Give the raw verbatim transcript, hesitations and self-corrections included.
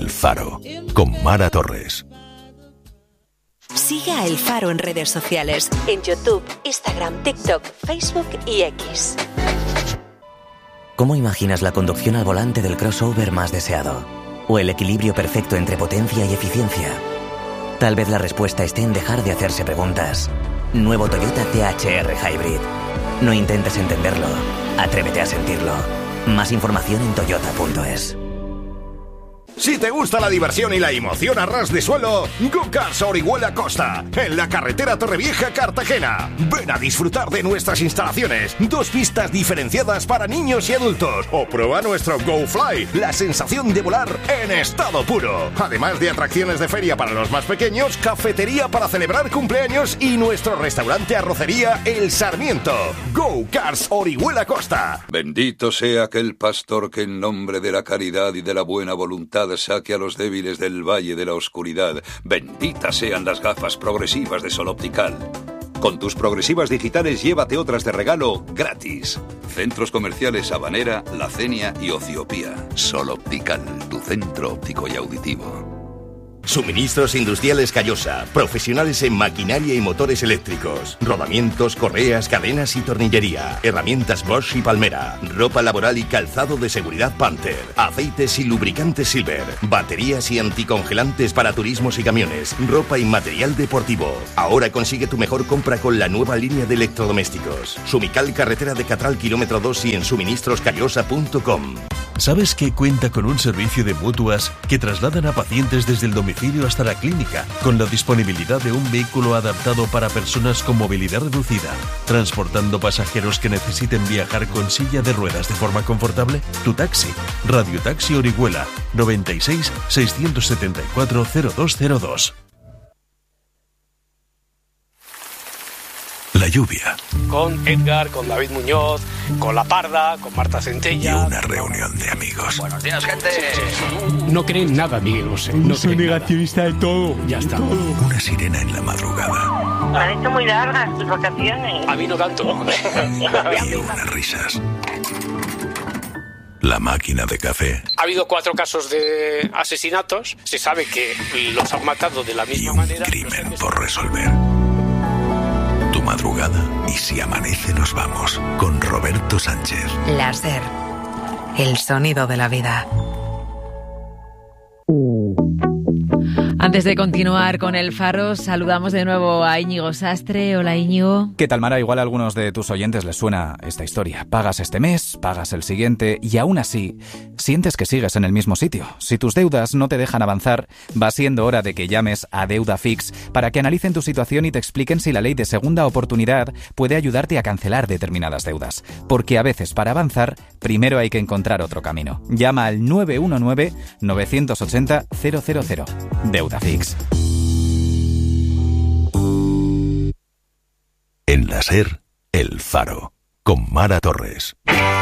El Faro, con Mara Torres. Sigue a El Faro en redes sociales, en YouTube, Instagram, TikTok, Facebook y X. ¿Cómo imaginas la conducción al volante del crossover más deseado? ¿O el equilibrio perfecto entre potencia y eficiencia? Tal vez la respuesta esté en dejar de hacerse preguntas. Nuevo Toyota T H R Hybrid. No intentes entenderlo, atrévete a sentirlo. Más información en toyota punto es. Si te gusta la diversión y la emoción a ras de suelo, Go-Karts Orihuela Costa, en la carretera Torrevieja-Cartagena. Ven a disfrutar de nuestras instalaciones, dos pistas diferenciadas para niños y adultos. O prueba nuestro Go-Fly, la sensación de volar en estado puro. Además de atracciones de feria para los más pequeños, cafetería para celebrar cumpleaños y nuestro restaurante arrocería El Sarmiento. Go-Karts Orihuela Costa. Bendito sea aquel pastor que en nombre de la caridad y de la buena voluntad saque a los débiles del valle de la oscuridad. Benditas sean las gafas progresivas de Sol Optical. Con tus progresivas digitales llévate otras de regalo gratis. Centros comerciales Habanera, La Cenia y Ociopía. Sol Optical, tu centro óptico y auditivo. Suministros Industriales Callosa, profesionales en maquinaria y motores eléctricos, rodamientos, correas, cadenas y tornillería, herramientas Bosch y Palmera, ropa laboral y calzado de seguridad Panther, aceites y lubricantes Silver, baterías y anticongelantes para turismos y camiones, ropa y material deportivo. Ahora consigue tu mejor compra con la nueva línea de electrodomésticos. Sumical, carretera de Catral, kilómetro dos y en suministros callosa punto com. ¿Sabes que cuenta con un servicio de mutuas que trasladan a pacientes desde el domicilio hasta la clínica, con la disponibilidad de un vehículo adaptado para personas con movilidad reducida, transportando pasajeros que necesiten viajar con silla de ruedas de forma confortable? Tu taxi. Radio Taxi Orihuela, noventa y seis, seiscientos setenta y cuatro, cero dos cero dos. La lluvia. Con Edgar, con David Muñoz, con La Parda, con Marta Centella. Y una reunión de amigos. Buenos días, gente. No creen nada, Miguel Bosé. No soy negacionista de todo. Ya está. Todo. Una sirena en la madrugada. Me han hecho muy largas tus vacaciones. A mí no tanto. Y unas risas. La máquina de café. Ha habido cuatro casos de asesinatos. Se sabe que los han matado de la misma y un manera. crimen por resolver. Tu madrugada y si amanece nos vamos con Roberto Sánchez. Láser, el sonido de la vida. Antes de continuar con El Faro, saludamos de nuevo a Íñigo Sastre. Hola, Íñigo. ¿Qué tal, Mara? Igual a algunos de tus oyentes les suena esta historia. Pagas este mes, pagas el siguiente y aún así sientes que sigues en el mismo sitio. Si tus deudas no te dejan avanzar, va siendo hora de que llames a Deudafix para que analicen tu situación y te expliquen si la ley de segunda oportunidad puede ayudarte a cancelar determinadas deudas. Porque a veces para avanzar, primero hay que encontrar otro camino. Llama al nueve uno nueve, nueve ocho cero, cero cero cero. Deudafix. En la SER, El Faro, con Mara Torres.